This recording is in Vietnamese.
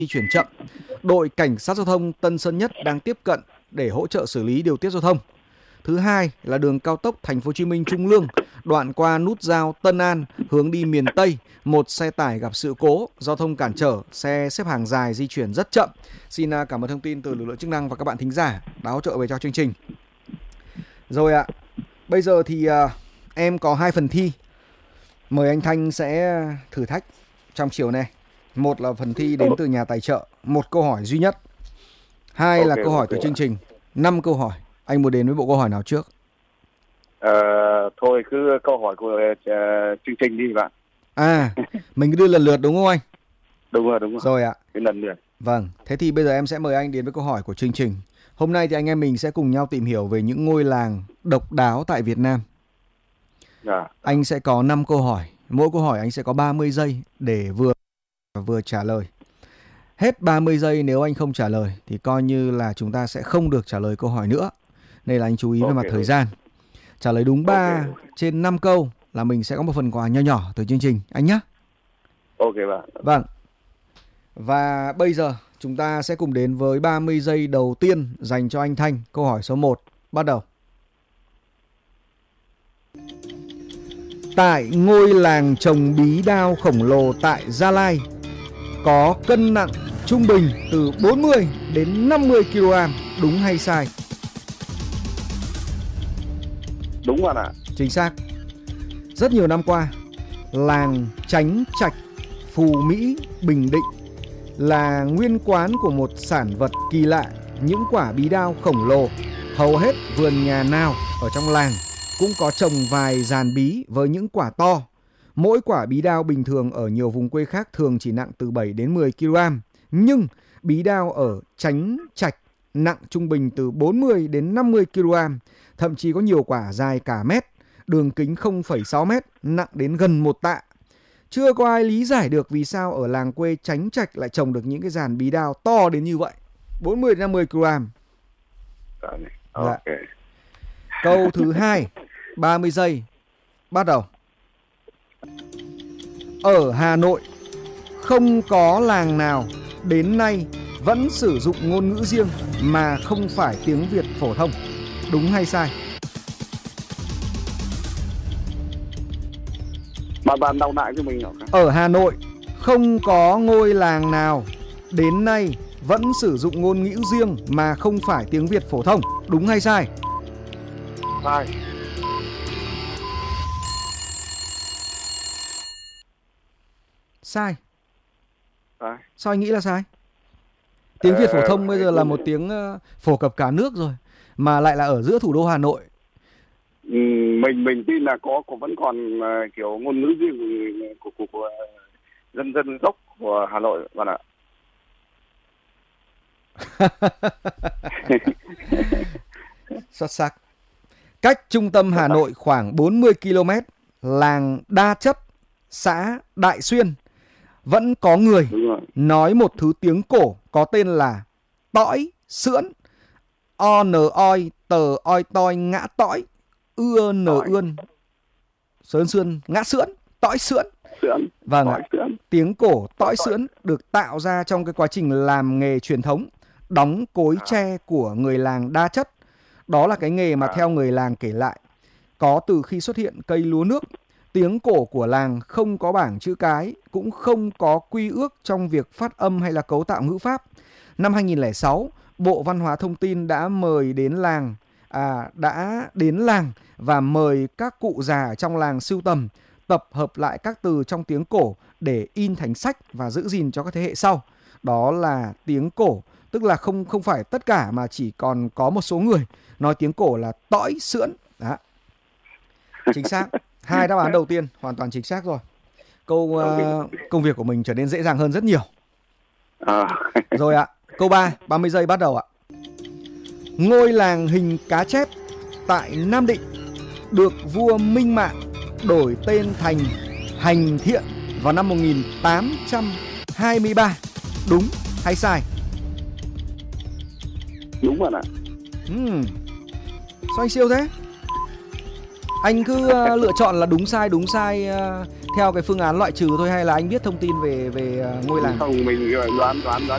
di chuyển chậm. Đội cảnh sát giao thông Tân Sơn Nhất đang tiếp cận để hỗ trợ xử lý điều tiết giao thông. Thứ hai là đường cao tốc Thành phố Hồ Chí Minh Trung Lương, đoạn qua nút giao Tân An hướng đi miền Tây, một xe tải gặp sự cố, giao thông cản trở, xe xếp hàng dài di chuyển rất chậm. Xin cảm ơn thông tin từ lực lượng chức năng và các bạn thính giả đã hỗ trợ về cho chương trình. Rồi ạ, bây giờ thì em có 2 phần thi. Mời anh Thanh sẽ thử thách trong chiều nay. Một là phần thi đến từ nhà tài trợ, một câu hỏi duy nhất. Hai là câu hỏi từ chương trình, 5 câu hỏi. Anh muốn đến với bộ câu hỏi nào trước? Thôi cứ câu hỏi của chương trình đi bạn. Mình cứ đưa lần lượt đúng không anh? Đúng rồi. Rồi ạ. Cái lần lượt. Vâng, thế thì bây giờ em sẽ mời anh đến với câu hỏi của chương trình. Hôm nay thì anh em mình sẽ cùng nhau tìm hiểu về những ngôi làng độc đáo tại Việt Nam. Anh sẽ có 5 câu hỏi. Mỗi câu hỏi anh sẽ có 30 giây để vừa trả lời. Hết 30 giây nếu anh không trả lời thì coi như là chúng ta sẽ không được trả lời câu hỏi nữa. Nên là anh chú ý về mặt thời gian. Trả lời đúng 3 trên 5 câu là mình sẽ có một phần quà nho nhỏ từ chương trình anh nhé. Ok bạn. Vâng. Và bây giờ chúng ta sẽ cùng đến với 30 giây đầu tiên dành cho anh Thanh. Câu hỏi số 1 bắt đầu. Tại ngôi làng trồng bí đao khổng lồ tại Gia Lai có cân nặng trung bình từ 40 đến 50 kg, đúng hay sai? Đúng bạn ạ. Chính xác. Rất nhiều năm qua, làng Chánh Trạch, Phù Mỹ, Bình Định là nguyên quán của một sản vật kỳ lạ, những quả bí đao khổng lồ. Hầu hết vườn nhà nào ở trong làng cũng có trồng vài giàn bí với những quả to. Mỗi quả bí đao bình thường ở nhiều vùng quê khác thường chỉ nặng từ 7 đến 10 kg. Nhưng bí đao ở Chánh Trạch nặng trung bình từ 40 đến 50 kg. Thậm chí có nhiều quả dài cả mét, đường kính 0,6 mét, nặng đến gần 1 tạ. Chưa có ai lý giải được vì sao ở làng quê Chánh Trạch lại trồng được những cái giàn bí đao to đến như vậy. 40 đến 50 kg. Ok. Câu thứ 2, 30 giây, bắt đầu. Ở Hà Nội, không có làng nào đến nay vẫn sử dụng ngôn ngữ riêng mà không phải tiếng Việt phổ thông. Đúng hay sai? Bạn đọc lại cho mình. Ở Hà Nội, không có ngôi làng nào đến nay vẫn sử dụng ngôn ngữ riêng mà không phải tiếng Việt phổ thông. Đúng hay sai? Sai. Sai. Sai. Sao anh nghĩ là sai? Tiếng Việt phổ thông bây giờ là một tiếng phổ cập cả nước rồi, mà lại là ở giữa thủ đô Hà Nội. Mình tin là vẫn còn kiểu ngôn ngữ riêng của dân gốc của Hà Nội bạn ạ. Xuất sắc. Cách trung tâm Hà Nội khoảng 40 km, làng Đa Chất, xã Đại Xuyên, vẫn có người nói một thứ tiếng cổ có tên là tõi sưỡn. O n oi tờ oi toi ngã tõi, ưa n ươn sơn sươn ngã sưỡn, tõi sưỡn. Vâng ạ. Tiếng cổ tõi sưỡn được tạo ra trong cái quá trình làm nghề truyền thống đóng cối tre của người làng Đa Chất. Đó là cái nghề mà theo người làng kể lại, có từ khi xuất hiện cây lúa nước. Tiếng cổ của làng không có bảng chữ cái, cũng không có quy ước trong việc phát âm hay là cấu tạo ngữ pháp. Năm 2006, Bộ Văn hóa Thông tin đã đến làng và mời các cụ già ở trong làng sưu tầm, tập hợp lại các từ trong tiếng cổ để in thành sách và giữ gìn cho các thế hệ sau. Đó là tiếng cổ, tức là không phải tất cả mà chỉ còn có một số người nói tiếng cổ là tõi sưỡn. Đó. Chính xác. 2 đáp án đầu tiên hoàn toàn chính xác rồi. Công việc của mình trở nên dễ dàng hơn rất nhiều. Rồi ạ. Câu 3, 30 giây bắt đầu ạ. Ngôi làng hình cá chép tại Nam Định được vua Minh Mạng đổi tên thành Hành Thiện vào năm 1823. Đúng hay sai? Đúng bạn ạ. Sao anh siêu thế? Anh cứ lựa chọn là đúng sai theo cái phương án loại trừ thôi, hay là anh biết thông tin về ngôi làng? Không, mình đoán